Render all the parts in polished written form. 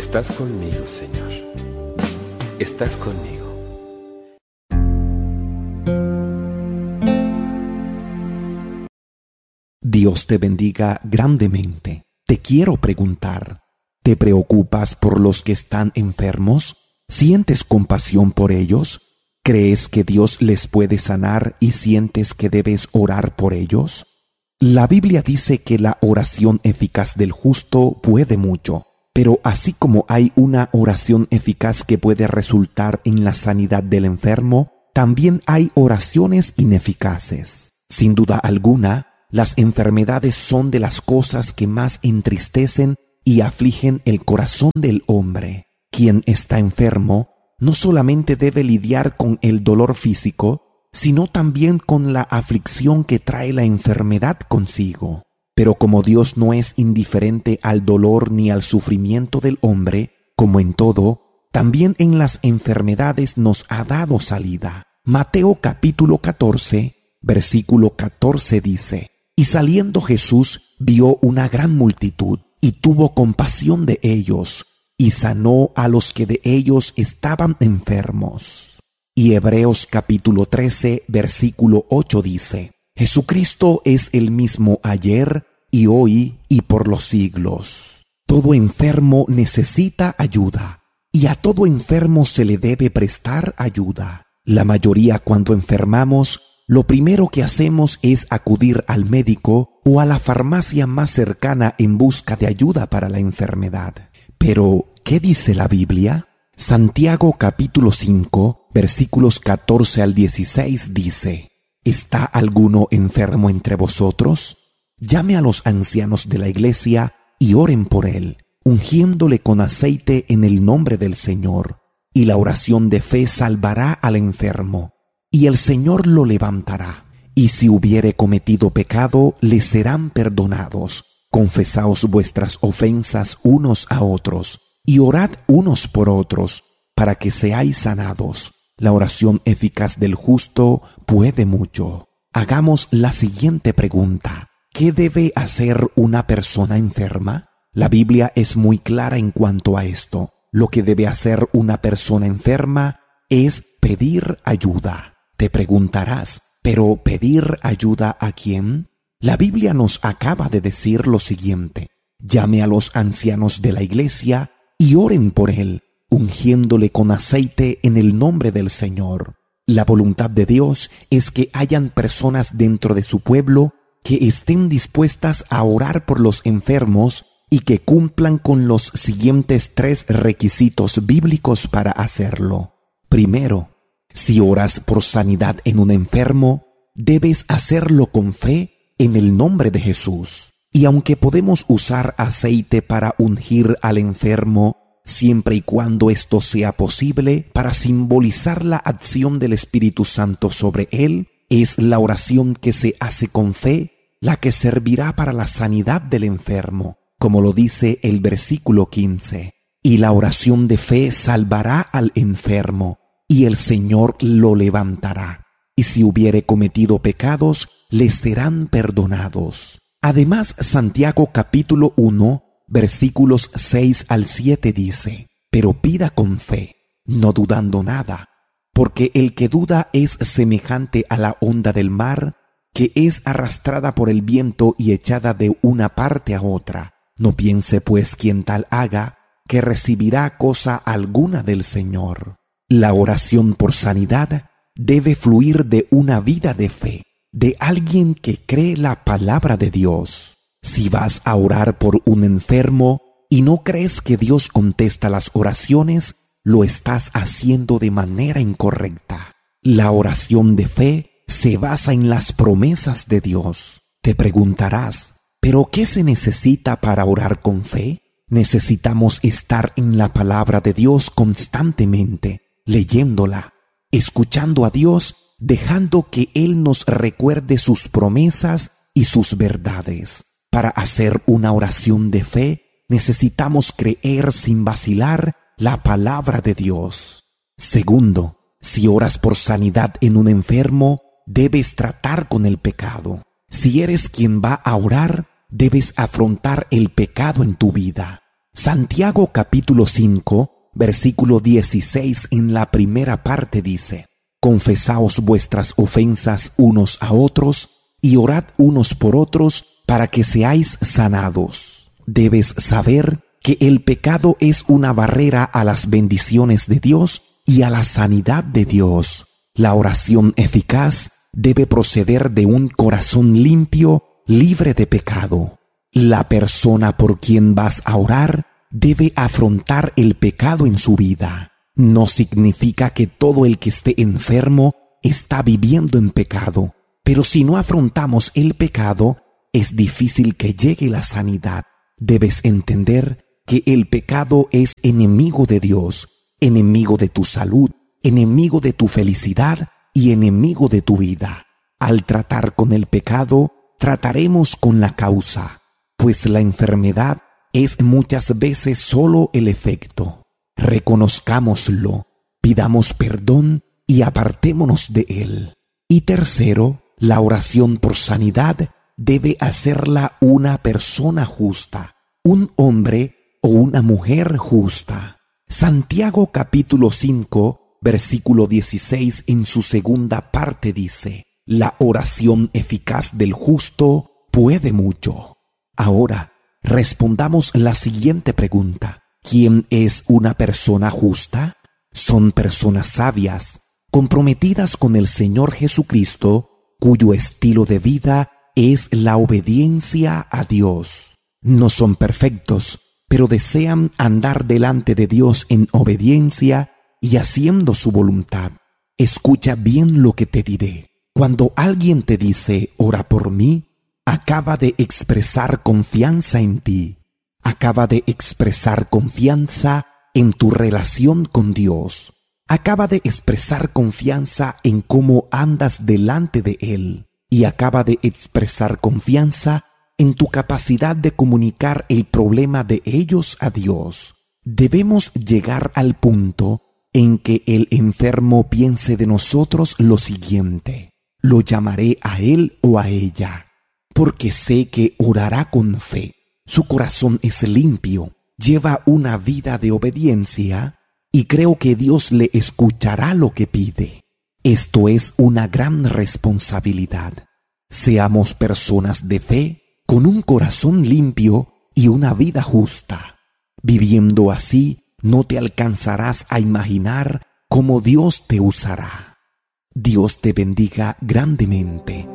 Estás conmigo, Señor. Estás conmigo. Dios te bendiga grandemente. Te quiero preguntar, ¿te preocupas por los que están enfermos? ¿Sientes compasión por ellos? ¿Crees que Dios les puede sanar y sientes que debes orar por ellos? La Biblia dice que la oración eficaz del justo puede mucho, pero así como hay una oración eficaz que puede resultar en la sanidad del enfermo, también hay oraciones ineficaces. Sin duda alguna, las enfermedades son de las cosas que más entristecen y afligen el corazón del hombre. Quien está enfermo no solamente debe lidiar con el dolor físico, sino también con la aflicción que trae la enfermedad consigo. Pero como Dios no es indiferente al dolor ni al sufrimiento del hombre, como en todo, también en las enfermedades nos ha dado salida. Mateo capítulo 14, versículo 14 dice: Y saliendo Jesús vio una gran multitud, y tuvo compasión de ellos, y sanó a los que de ellos estaban enfermos. Y Hebreos capítulo 13, versículo 8 dice: Jesucristo es el mismo ayer y hoy y por los siglos. Todo enfermo necesita ayuda, y a todo enfermo se le debe prestar ayuda. La mayoría, cuando enfermamos, lo primero que hacemos es acudir al médico o a la farmacia más cercana en busca de ayuda para la enfermedad. Pero, ¿qué dice la Biblia? Santiago capítulo 5, versículos 14 al 16 dice: ¿Está alguno enfermo entre vosotros? Llame a los ancianos de la iglesia y oren por él, ungiéndole con aceite en el nombre del Señor. Y la oración de fe salvará al enfermo, y el Señor lo levantará. Y si hubiere cometido pecado, le serán perdonados. Confesaos vuestras ofensas unos a otros, y orad unos por otros, para que seáis sanados. La oración eficaz del justo puede mucho. Hagamos la siguiente pregunta: ¿qué debe hacer una persona enferma? La Biblia es muy clara en cuanto a esto. Lo que debe hacer una persona enferma es pedir ayuda. Te preguntarás, ¿pero pedir ayuda a quién? La Biblia nos acaba de decir lo siguiente: llame a los ancianos de la iglesia y oren por él, ungiéndole con aceite en el nombre del Señor. La voluntad de Dios es que hayan personas dentro de su pueblo que estén dispuestas a orar por los enfermos y que cumplan con los siguientes 3 requisitos bíblicos para hacerlo. Primero, si oras por sanidad en un enfermo, debes hacerlo con fe en el nombre de Jesús. Y aunque podemos usar aceite para ungir al enfermo, siempre y cuando esto sea posible, para simbolizar la acción del Espíritu Santo sobre él, es la oración que se hace con fe la que servirá para la sanidad del enfermo, como lo dice el versículo 15. Y la oración de fe salvará al enfermo, y el Señor lo levantará. Y si hubiere cometido pecados, le serán perdonados. Además, Santiago capítulo 1, versículos 6 al 7 dice: Pero pida con fe, no dudando nada, porque el que duda es semejante a la onda del mar, que es arrastrada por el viento y echada de una parte a otra. No piense pues quien tal haga, que recibirá cosa alguna del Señor. La oración por sanidad debe fluir de una vida de fe, de alguien que cree la palabra de Dios. Si vas a orar por un enfermo y no crees que Dios contesta las oraciones, lo estás haciendo de manera incorrecta. La oración de fe se basa en las promesas de Dios. Te preguntarás, ¿pero qué se necesita para orar con fe? Necesitamos estar en la palabra de Dios constantemente, leyéndola, escuchando a Dios, dejando que Él nos recuerde sus promesas y sus verdades. Para hacer una oración de fe, necesitamos creer sin vacilar la palabra de Dios. Segundo, si oras por sanidad en un enfermo, debes tratar con el pecado. Si eres quien va a orar, debes afrontar el pecado en tu vida. Santiago capítulo 5, versículo 16 en la primera parte dice: Confesaos vuestras ofensas unos a otros y orad unos por otros para que seáis sanados. Debes saber que el pecado es una barrera a las bendiciones de Dios y a la sanidad de Dios. La oración eficaz debe proceder de un corazón limpio, libre de pecado. La persona por quien vas a orar debe afrontar el pecado en su vida. No significa que todo el que esté enfermo está viviendo en pecado, pero si no afrontamos el pecado, es difícil que llegue la sanidad. Debes entender que el pecado es enemigo de Dios, enemigo de tu salud, enemigo de tu felicidad y enemigo de tu vida. Al tratar con el pecado, trataremos con la causa, pues la enfermedad es muchas veces solo el efecto. Reconozcámoslo, pidamos perdón y apartémonos de él. Y tercero, la oración por sanidad debe hacerla una persona justa, un hombre o una mujer justa. Santiago capítulo 5, versículo 16 en su segunda parte dice: La oración eficaz del justo puede mucho. Ahora, respondamos la siguiente pregunta: ¿quién es una persona justa? Son personas sabias, comprometidas con el Señor Jesucristo, cuyo estilo de vida es la obediencia a Dios. No son perfectos, pero desean andar delante de Dios en obediencia y haciendo su voluntad. Escucha bien lo que te diré. Cuando alguien te dice, ora por mí, acaba de expresar confianza en ti. Acaba de expresar confianza en tu relación con Dios. Acaba de expresar confianza en cómo andas delante de Él. Y acaba de expresar confianza en tu capacidad de comunicar el problema de ellos a Dios. Debemos llegar al punto en que el enfermo piense de nosotros lo siguiente: lo llamaré a él o a ella, porque sé que orará con fe. Su corazón es limpio, lleva una vida de obediencia y creo que Dios le escuchará lo que pide. Esto es una gran responsabilidad. Seamos personas de fe, con un corazón limpio y una vida justa. Viviendo así, no te alcanzarás a imaginar cómo Dios te usará. Dios te bendiga grandemente.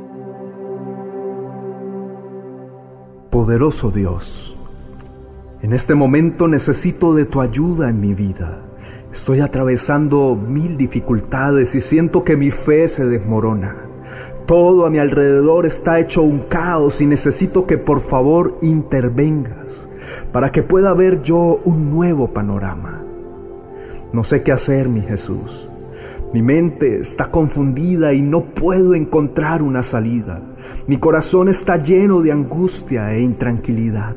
Poderoso Dios, en este momento necesito de tu ayuda en mi vida. Estoy atravesando 1000 dificultades y siento que mi fe se desmorona. Todo a mi alrededor está hecho un caos y necesito que por favor intervengas para que pueda ver yo un nuevo panorama. No sé qué hacer, mi Jesús. Mi mente está confundida y no puedo encontrar una salida. Mi corazón está lleno de angustia e intranquilidad.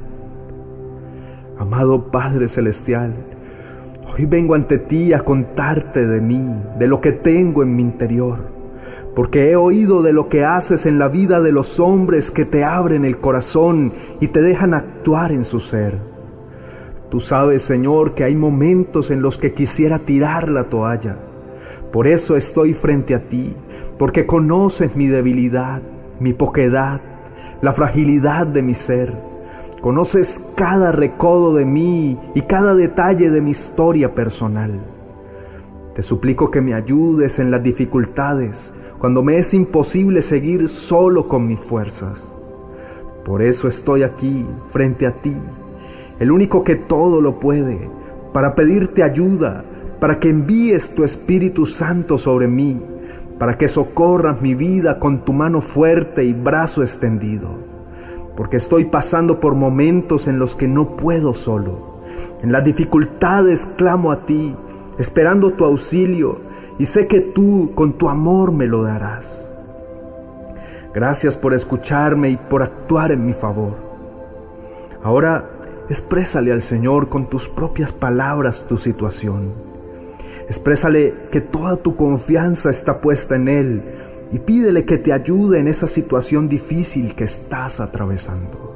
Amado Padre Celestial, hoy vengo ante ti a contarte de mí, de lo que tengo en mi interior, porque he oído de lo que haces en la vida de los hombres que te abren el corazón y te dejan actuar en su ser. Tú sabes, Señor, que hay momentos en los que quisiera tirar la toalla. Por eso estoy frente a ti, porque conoces mi debilidad, mi poquedad, la fragilidad de mi ser. Conoces cada recodo de mí y cada detalle de mi historia personal. Te suplico que me ayudes en las dificultades, cuando me es imposible seguir solo con mis fuerzas. Por eso estoy aquí, frente a ti, el único que todo lo puede, para pedirte ayuda, para que envíes tu Espíritu Santo sobre mí, para que socorras mi vida con tu mano fuerte y brazo extendido. Porque estoy pasando por momentos en los que no puedo solo. En las dificultades clamo a ti, esperando tu auxilio, y sé que tú con tu amor me lo darás. Gracias por escucharme y por actuar en mi favor. Ahora, exprésale al Señor con tus propias palabras tu situación. Exprésale que toda tu confianza está puesta en Él y pídele que te ayude en esa situación difícil que estás atravesando.